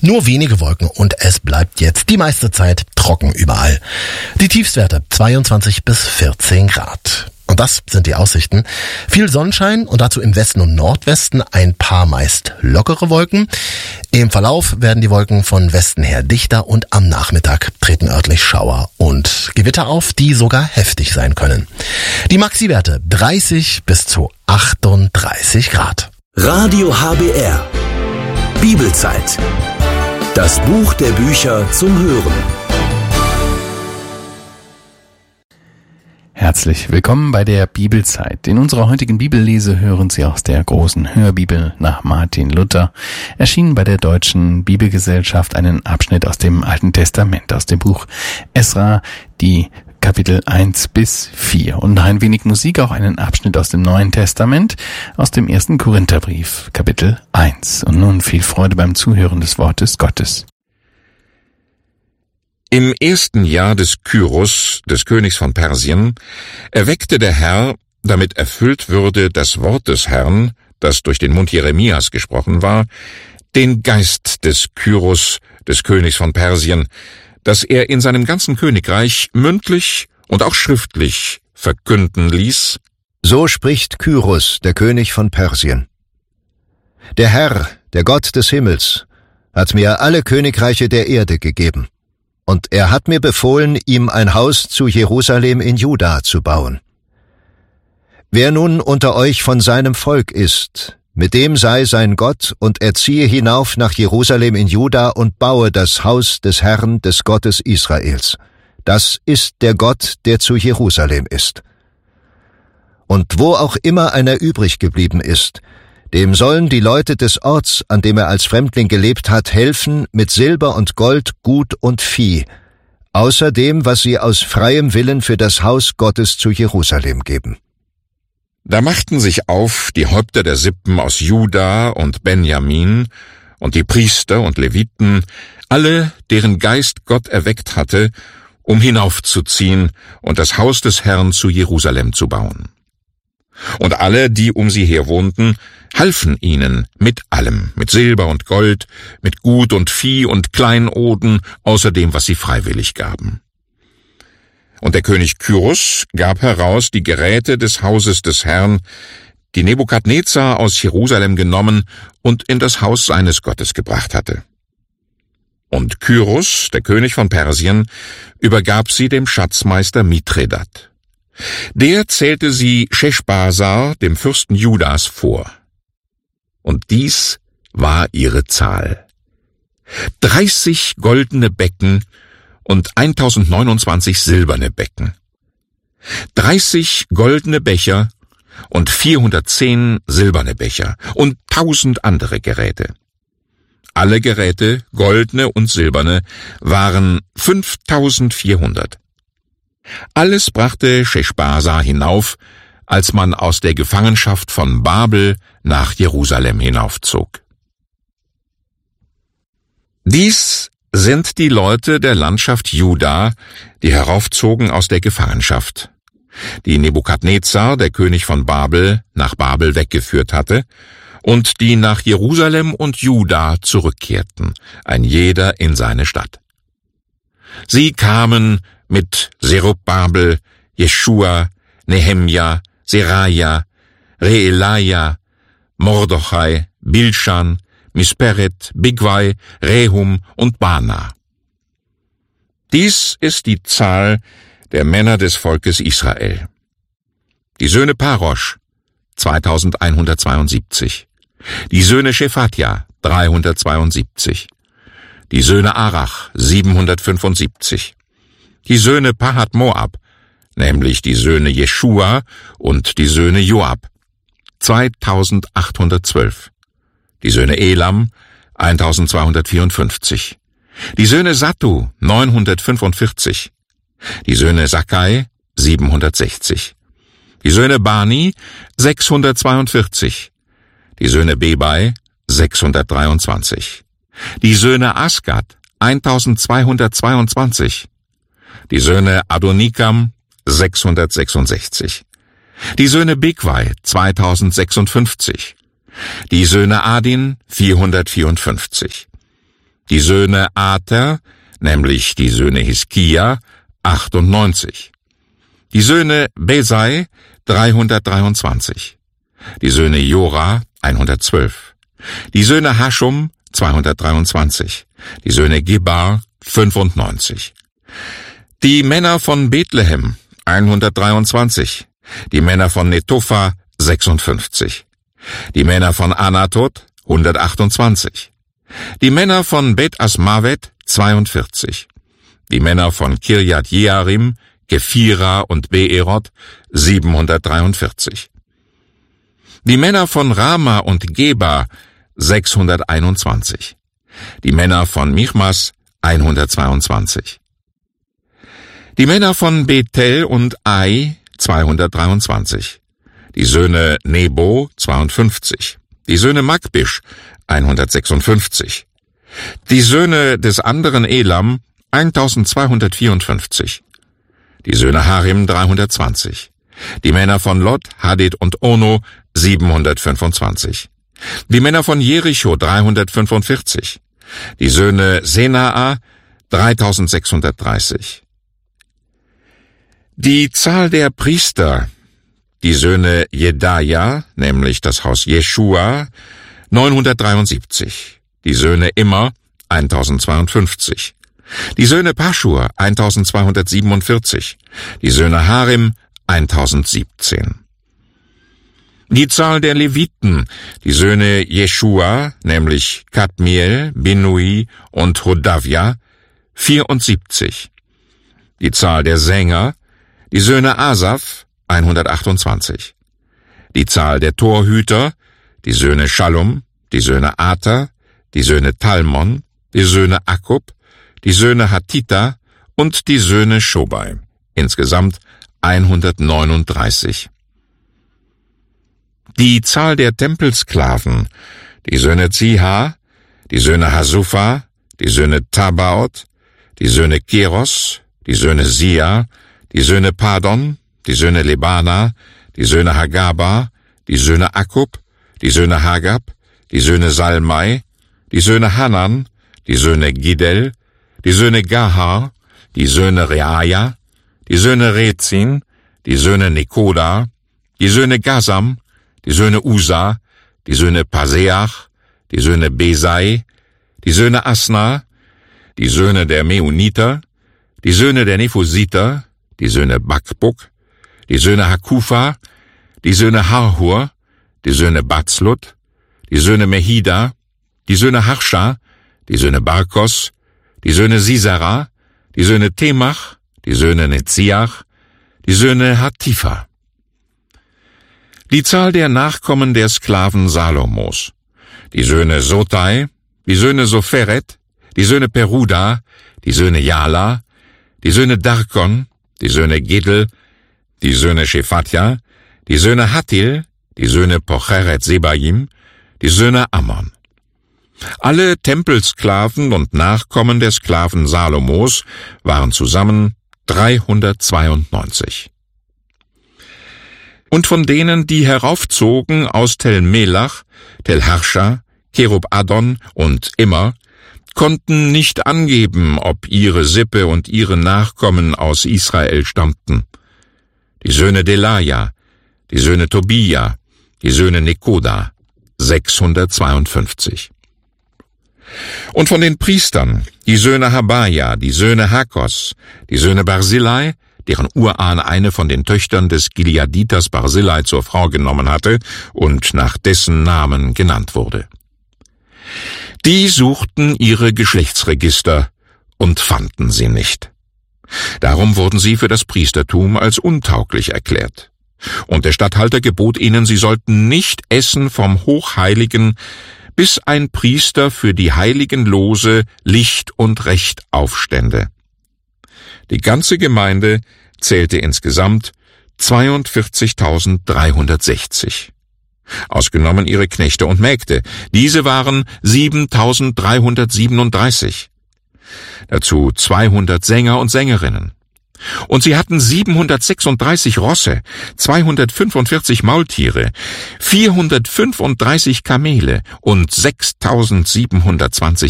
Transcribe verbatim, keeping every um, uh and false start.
Nur wenige Wolken und es bleibt jetzt die meiste Zeit trocken überall. Die Tiefstwerte zweiundzwanzig bis vierzehn Grad. Und das sind die Aussichten. Viel Sonnenschein und dazu im Westen und Nordwesten ein paar meist lockere Wolken. Im Verlauf werden die Wolken von Westen her dichter und am Nachmittag treten örtlich Schauer und Gewitter auf, die sogar heftig sein können. Die Maxi-Werte dreißig bis zu achtunddreißig Grad. Radio H B R. Bibelzeit. Das Buch der Bücher zum Hören. Herzlich willkommen bei der Bibelzeit. In unserer heutigen Bibellese hören Sie aus der großen Hörbibel nach Martin Luther, erschienen bei der Deutschen Bibelgesellschaft, einen Abschnitt aus dem Alten Testament, aus dem Buch Esra, die Kapitel eins bis vier. Und nach ein wenig Musik auch einen Abschnitt aus dem Neuen Testament, aus dem ersten Korintherbrief, Kapitel eins. Und nun viel Freude beim Zuhören des Wortes Gottes. Im ersten Jahr des Kyros, des Königs von Persien, erweckte der Herr, damit erfüllt würde das Wort des Herrn, das durch den Mund Jeremias gesprochen war, den Geist des Kyros, des Königs von Persien, dass er in seinem ganzen Königreich mündlich und auch schriftlich verkünden ließ: So spricht Kyros, der König von Persien. Der Herr, der Gott des Himmels, hat mir alle Königreiche der Erde gegeben. Und er hat mir befohlen, ihm ein Haus zu Jerusalem in Juda zu bauen. Wer nun unter euch von seinem Volk ist, mit dem sei sein Gott, und er ziehe hinauf nach Jerusalem in Juda und baue das Haus des Herrn, des Gottes Israels. Das ist der Gott, der zu Jerusalem ist. Und wo auch immer einer übrig geblieben ist, dem sollen die Leute des Orts, an dem er als Fremdling gelebt hat, helfen mit Silber und Gold, Gut und Vieh, außer dem, was sie aus freiem Willen für das Haus Gottes zu Jerusalem geben. Da machten sich auf die Häupter der Sippen aus Juda und Benjamin und die Priester und Leviten, alle, deren Geist Gott erweckt hatte, um hinaufzuziehen und das Haus des Herrn zu Jerusalem zu bauen. Und alle, die um sie her wohnten, halfen ihnen mit allem, mit Silber und Gold, mit Gut und Vieh und Kleinoden, außer dem, was sie freiwillig gaben. Und der König Kyros gab heraus die Geräte des Hauses des Herrn, die Nebukadnezar aus Jerusalem genommen und in das Haus seines Gottes gebracht hatte. Und Kyros, der König von Persien, übergab sie dem Schatzmeister Mithredat. Der zählte sie Scheschbasar, dem Fürsten Judas, vor. Und dies war ihre Zahl: dreißig goldene Becken und eintausendneunundzwanzig silberne Becken, dreißig goldene Becher und vierhundertzehn silberne Becher und tausend andere Geräte. Alle Geräte, goldene und silberne, waren fünftausendvierhundert. Alles brachte Scheschbasar hinauf, als man aus der Gefangenschaft von Babel nach Jerusalem hinaufzog. Dies sind die Leute der Landschaft Juda, die heraufzogen aus der Gefangenschaft, die Nebukadnezar, der König von Babel, nach Babel weggeführt hatte, und die nach Jerusalem und Juda zurückkehrten, ein jeder in seine Stadt. Sie kamen mit Zerubabel, Jeschua, Nehemja, Seraja, Reelaja, Mordochai, Bilschan, Misperet, Bigwai, Rehum und Bana. Dies ist die Zahl der Männer des Volkes Israel. Die Söhne Parosch, zweitausendeinhundertzweiundsiebzig. Die Söhne Schephatja, dreihundertzweiundsiebzig. Die Söhne Arach, siebenhundertfünfundsiebzig. Die Söhne Pahat Moab, nämlich die Söhne Jeschua und die Söhne Joab, zweitausendachthundertzwölf. Die Söhne Elam, eintausendzweihundertvierundfünfzig. Die Söhne Sattu, neunhundertfünfundvierzig. Die Söhne Sakai, siebenhundertsechzig. Die Söhne Bani, sechshundertzweiundvierzig. Die Söhne Bebai, sechshundertdreiundzwanzig. Die Söhne Asgad, eintausendzweihundertzweiundzwanzig. Die Söhne Adonikam, sechshundertsechsundsechzig. Die Söhne Bigwai, zweitausendsechsundfünfzig. Die Söhne Adin, vierhundertvierundfünfzig. Die Söhne Ater, nämlich die Söhne Hiskia, achtundneunzig. Die Söhne Besai, dreihundertdreiundzwanzig. Die Söhne Jora, hundertzwölf. Die Söhne Haschum, zweihundertdreiundzwanzig. Die Söhne Gebar, fünfundneunzig. Die Männer von Bethlehem, hundertdreiundzwanzig. Die Männer von Netopha, sechsundfünfzig. Die Männer von Anatot, hundertachtundzwanzig. Die Männer von Bet Asmavet, zweiundvierzig. Die Männer von Kirjat Jearim, Kephira und Beerot, siebenhundertdreiundvierzig. Die Männer von Rama und Geba, sechshunderteinundzwanzig. Die Männer von Michmas, hundertzweiundzwanzig. Die Männer von Bethel und Ai, zweihundertdreiundzwanzig. Die Söhne Nebo, zweiundfünfzig. Die Söhne Magbisch, hundertsechsundfünfzig. Die Söhne des anderen Elam, eintausendzweihundertvierundfünfzig. Die Söhne Harim, dreihundertzwanzig. Die Männer von Lot, Hadid und Ono, siebenhundertfünfundzwanzig. Die Männer von Jericho, dreihundertfünfundvierzig. Die Söhne Senaa, dreitausendsechshundertdreißig. Die Zahl der Priester, die Söhne Jedaja, nämlich das Haus Jeschua, neunhundertdreiundsiebzig. Die Söhne Immer, eintausendzweiundfünfzig. Die Söhne Paschur, eintausendzweihundertsiebenundvierzig. Die Söhne Harim, eintausendsiebzehn. Die Zahl der Leviten, die Söhne Jeschua, nämlich Kadmiel, Binui und Hodavia, vierundsiebzig. Die Zahl der Sänger, die Söhne Asaf, hundertachtundzwanzig. Die Zahl der Torhüter, die Söhne Schallum, die Söhne Ater, die Söhne Talmon, die Söhne Akkub, die Söhne Hatita und die Söhne Schobai, insgesamt hundertneununddreißig. Die Zahl der Tempelsklaven, die Söhne Ziha, die Söhne Hasufa, die Söhne Tabaot, die Söhne Keros, die Söhne Sia, die Söhne Padon, die Söhne Lebana, die Söhne Hagaba, die Söhne Akkub, die Söhne Hagab, die Söhne Salmai, die Söhne Hanan, die Söhne Gidel, die Söhne Gahar, die Söhne Reaja, die Söhne Rezin, die Söhne Nekoda, die Söhne Gasam, die Söhne Usa, die Söhne Paseach, die Söhne Besai, die Söhne Asna, die Söhne der Meuniter, die Söhne der Nephusiter, die Söhne Bakbuk, die Söhne Hakufa, die Söhne Harhur, die Söhne Batzlut, die Söhne Mehida, die Söhne Harscha, die Söhne Barkos, die Söhne Sisera, die Söhne Temach, die Söhne Netziach, die Söhne Hatifa. Die Zahl der Nachkommen der Sklaven Salomos, die Söhne Sotai, die Söhne Sopheret, die Söhne Peruda, die Söhne Jala, die Söhne Darkon, die Söhne Gedel, die Söhne Shephatja, die Söhne Hattil, die Söhne Pocheret Sebaim, die Söhne Ammon. Alle Tempelsklaven und Nachkommen der Sklaven Salomos waren zusammen dreihundertzweiundneunzig. Und von denen, die heraufzogen aus Tel Melach, Tel Harscha, Kerub Adon und Immer, konnten nicht angeben, ob ihre Sippe und ihre Nachkommen aus Israel stammten. Die Söhne Delaja, die Söhne Tobia, die Söhne Nekoda, sechshundertzweiundfünfzig. Und von den Priestern, die Söhne Habaja, die Söhne Hakos, die Söhne Barzillai, deren Urahn eine von den Töchtern des Gileaditers Barzillai zur Frau genommen hatte und nach dessen Namen genannt wurde. Die suchten ihre Geschlechtsregister und fanden sie nicht. Darum wurden sie für das Priestertum als untauglich erklärt. Und der Statthalter gebot ihnen, sie sollten nicht essen vom Hochheiligen, bis ein Priester für die heiligen Lose Licht und Recht aufstände. Die ganze Gemeinde zählte insgesamt zweiundvierzigtausenddreihundertsechzig. Ausgenommen ihre Knechte und Mägde. Diese waren siebentausenddreihundertsiebenunddreißig. Dazu zweihundert Sänger und Sängerinnen. Und sie hatten siebenhundertsechsunddreißig Rosse, zweihundertfünfundvierzig Maultiere, vierhundertfünfunddreißig Kamele und sechstausendsiebenhundertzwanzig